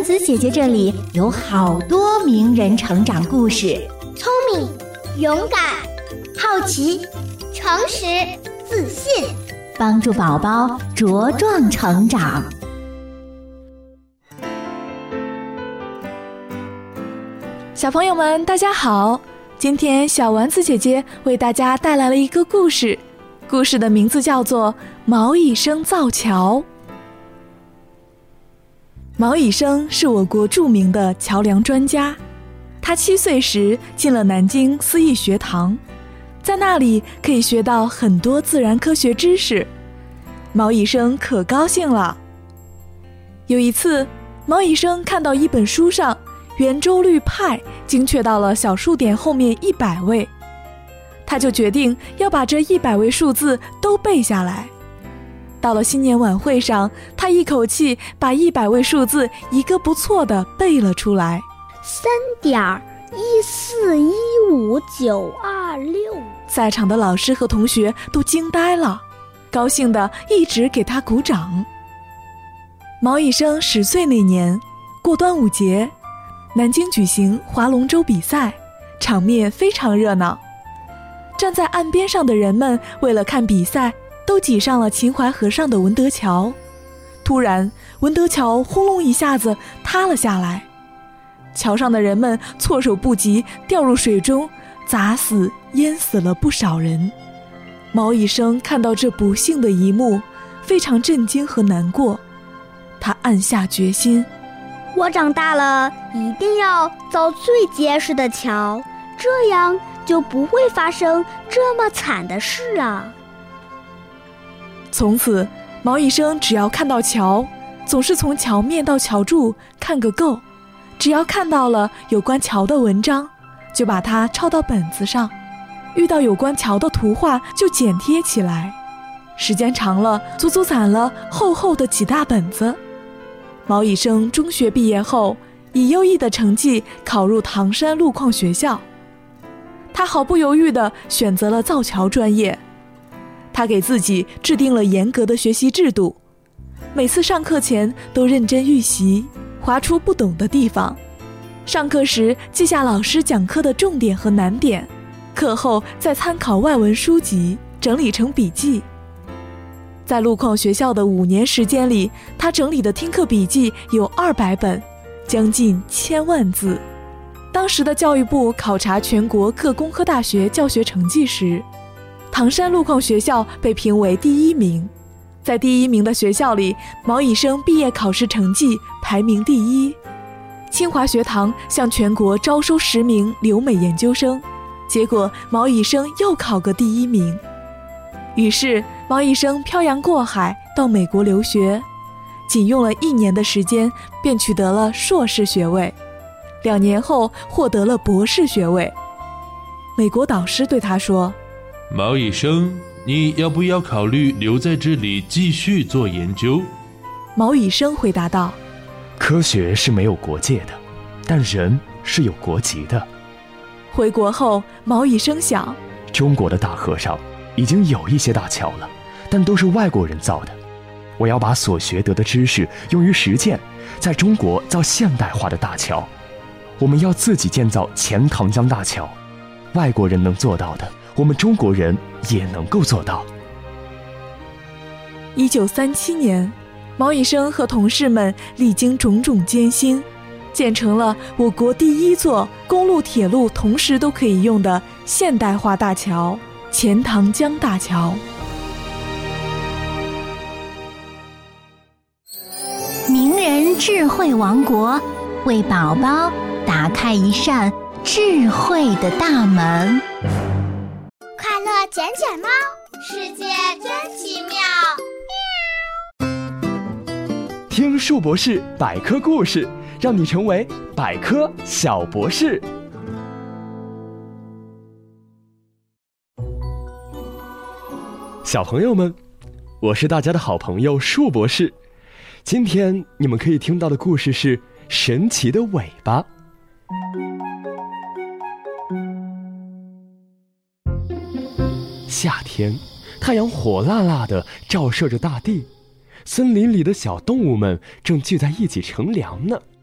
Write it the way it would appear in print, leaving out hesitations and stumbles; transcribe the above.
子姐姐这里有好多名人成长故事， 聪明、勇敢、好奇、诚实、自信， 帮助宝宝茁壮成长。 小朋友们大家好，今天小丸子姐姐为大家带来了一个故事，故事的名字叫做毛以升造桥。毛以升是我国著名的桥梁专家，他7岁时进了南京思义学堂，在那里可以学到很多自然科学知识。毛以升可高兴了。有一次，毛以升看到一本书上圆周率派精确到了小数点后面100位，他就决定要把这100位数字都背下来。到了新年晚会上，他一口气把100位数字一个不错地背了出来。 3.1415926， 在场的老师和同学都惊呆了，高兴地一直给他鼓掌。毛以升10岁那年，过端午节，南京举行划龙舟比赛，场面非常热闹。站在岸边上的人们为了看比赛，都挤上了秦淮河上的文德桥。突然，文德桥轰隆一下子塌了下来，桥上的人们措手不及，掉入水中，砸死淹死了不少人。毛以升看到这不幸的一幕，非常震惊和难过。他暗下决心， 我长大了一定要造最结实的桥，这样就不会发生这么惨的事啊。 从此，毛以升只要看到桥，总是从桥面到桥柱看个够，只要看到了有关桥的文章，就把它抄到本子上，遇到有关桥的图画就剪贴起来。时间长了，足足攒了厚厚的几大本子。毛以升中学毕业后，以优异的成绩考入唐山路矿学校，他毫不犹豫地选择了造桥专业。他给自己制定了严格的学习制度，每次上课前都认真预习，划出不懂的地方。上课时记下老师讲课的重点和难点，课后再参考外文书籍，整理成笔记。在路矿学校的5年时间里，他整理的听课笔记有200本，将近1000万字。当时的教育部考察全国各工科大学教学成绩时，唐山路矿学校被评为第1名。在第1名的学校里，毛以升毕业考试成绩排名第1。清华学堂向全国招收10名留美研究生，结果毛以升又考个第1名。于是毛以升漂洋过海到美国留学，仅用了1年的时间便取得了硕士学位，2年后获得了博士学位。美国导师对他说， 毛以升，你要不要考虑留在这里继续做研究？ 毛以升回答道， 科学是没有国界的，但人是有国籍的。 回国后，毛以升想， 中国的大河上已经有一些大桥了，但都是外国人造的。我要把所学得的知识用于实践，在中国造现代化的大桥。我们要自己建造钱塘江大桥，外国人能做到的，我们中国人也能够做到。 1937年，毛以升和同事们历经种种艰辛，建成了我国第1座公路铁路同时都可以用的现代化大桥——钱塘江大桥。 名人智慧王国，为宝宝打开一扇智慧的大门。 快乐捡捡猫，世界真奇妙。 听树博士百科故事，让你成为百科小博士。小朋友们，我是大家的好朋友树博士。今天你们可以听到的故事是神奇的尾巴。夏天，太阳火辣辣地照射着大地，森林里的小动物们正聚在一起乘凉呢。